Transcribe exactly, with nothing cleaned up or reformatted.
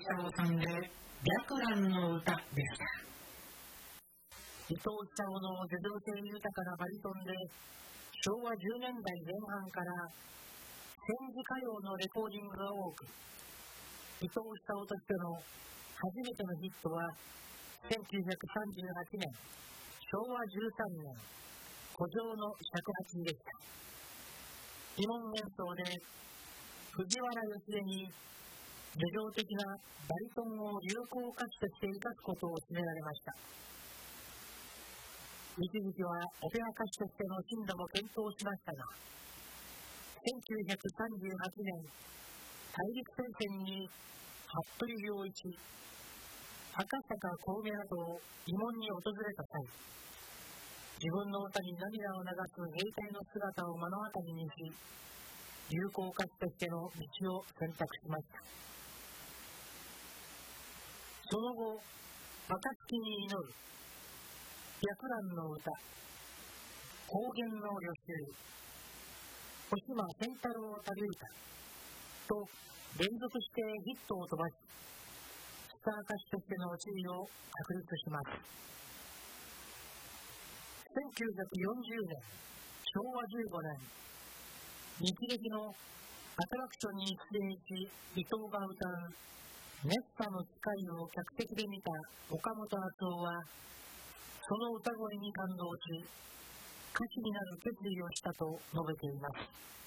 久夫さんで白蘭の歌でした。伊藤久夫の叙情性豊かなバリトンでしょうわじゅうねんだいぜんはんから戦時歌謡のレコーディングが多く、伊藤久夫としての初めてのヒットはせんきゅうひゃくさんじゅうはちねんしょうわじゅうさんねん古城の尺八でした。慰問演奏で藤原芳恵に叙情的なバリトンを流行歌手として生かすことを勧められました。一時期はオペラ歌手としての進路も検討しましたが、せんきゅうひゃくさんじゅうはちねん大陸戦線に服部良一、赤坂小梅などを慰問に訪れた際、自分の歌に涙を流す兵隊の姿を目の当たりにし、流行歌手としての道を選択しました。その後、暁に祈る、白蘭の歌、高原の旅愁、星間仙太郎旅歌と連続してヒットを飛ばし、スター歌手としての地位を確立します。せんきゅうひゃくよんじゅうねんしょうわじゅうごねん、日劇のアトラクションに出演し、伊藤が歌う熱波の機会を客席で見た岡本敦夫は、その歌声に感動し、歌手になる決意をしたと述べています。